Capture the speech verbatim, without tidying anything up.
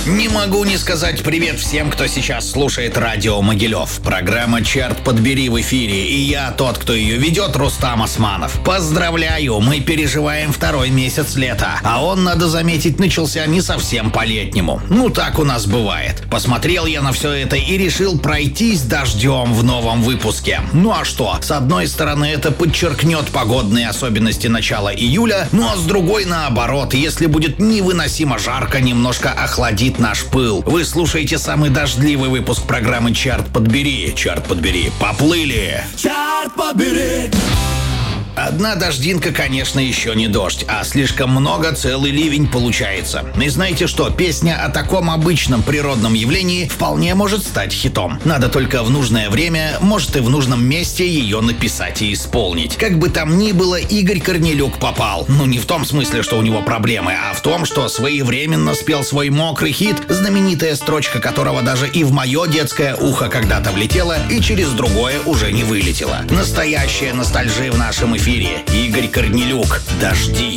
Не могу не сказать привет всем, кто сейчас слушает радио Могилев. Программа «Чарт подбери» в эфире, и я тот, кто ее ведет, Рустам Османов. Поздравляю, мы переживаем второй месяц лета, а он, надо заметить, начался не совсем по-летнему. Ну, так у нас бывает. Посмотрел я на все это и решил пройтись дождем в новом выпуске. Ну а что? С одной стороны, это подчеркнет погодные особенности начала июля, ну а с другой, наоборот, если будет невыносимо жарко, немножко охладит наш пыл. Вы слушаете самый дождливый выпуск программы «Чарт подбери». «Чарт подбери». Поплыли! Чарт подбери! Одна дождинка, конечно, еще не дождь, а слишком много, целый ливень получается. И знаете что, песня о таком обычном природном явлении вполне может стать хитом. Надо только в нужное время, может и в нужном месте ее написать и исполнить. Как бы там ни было, Игорь Корнелюк попал. Ну не в том смысле, что у него проблемы, а в том, что своевременно спел свой мокрый хит, знаменитая строчка которого даже и в мое детское ухо когда-то влетела и через другое уже не вылетела. Настоящая ностальжия в нашем эфире. Игорь Корнелюк. «Дожди».